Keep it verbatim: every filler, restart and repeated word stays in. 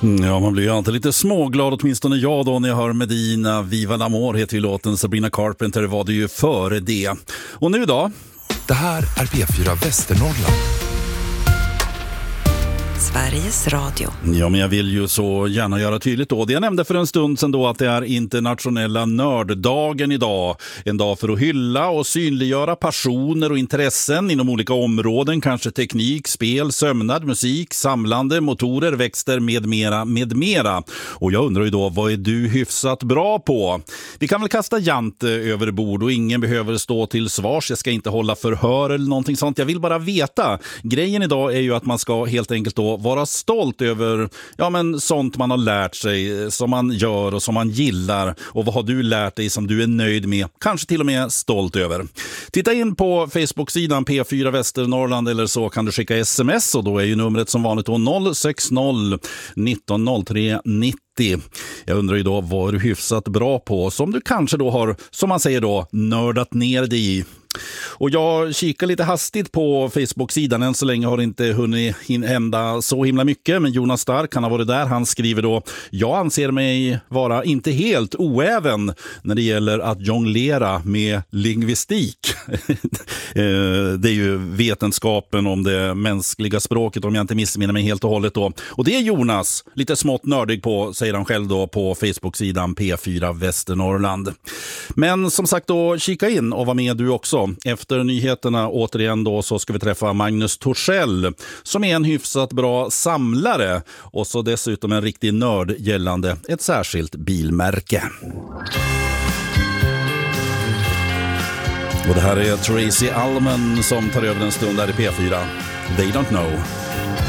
Ja, man blir ju alltid lite småglad, åtminstone jag då, när jag hör Medina. Viva l'amor heter ju låten. Sabrina Carpenter var det ju före det. Och nu då? Det här är P fyra Västernorrland. Sveriges Radio. Ja, men jag vill ju så gärna göra tydligt då. Det jag nämnde för en stund sedan då, att det är internationella nörddagen idag. En dag för att hylla och synliggöra passioner och intressen inom olika områden. Kanske teknik, spel, sömnad, musik, samlande, motorer, växter med mera, med mera. Och jag undrar ju då, vad är du hyfsat bra på? Vi kan väl kasta jante över bord och ingen behöver stå till svars. Jag ska inte hålla förhör eller någonting sånt. Jag vill bara veta. Grejen idag är ju att man ska helt enkelt då vara stolt över ja, men sånt man har lärt sig, som man gör och som man gillar. Och vad har du lärt dig som du är nöjd med? Kanske till och med stolt över. Titta in på Facebook-sidan P fyra Västernorrland, eller så kan du skicka sms, och då är ju numret som vanligt då noll sex noll nitton noll tre nittio. Jag undrar ju då, vad är du hyfsat bra på som du kanske då har, som man säger då, nördat ner dig i. Och jag kikar lite hastigt på Facebook-sidan. Än så länge har det inte hunnit hända så himla mycket. Men Jonas Stark, han har varit där. Han skriver då: jag anser mig vara inte helt oäven när det gäller att jonglera med lingvistik. Det är ju vetenskapen om det mänskliga språket, om jag inte missminner mig helt och hållet då. Och det är Jonas lite smått nördig på, säger han själv då, på Facebook-sidan P fyra Västernorrland. Men som sagt då, kika in och var med du också. Efter nyheterna återigen då, så ska vi träffa Magnus Torssell, som är en hyfsat bra samlare och så dessutom en riktig nörd gällande ett särskilt bilmärke. Och det här är Tracy Allman som tar över en stund där i P fyra. They don't know.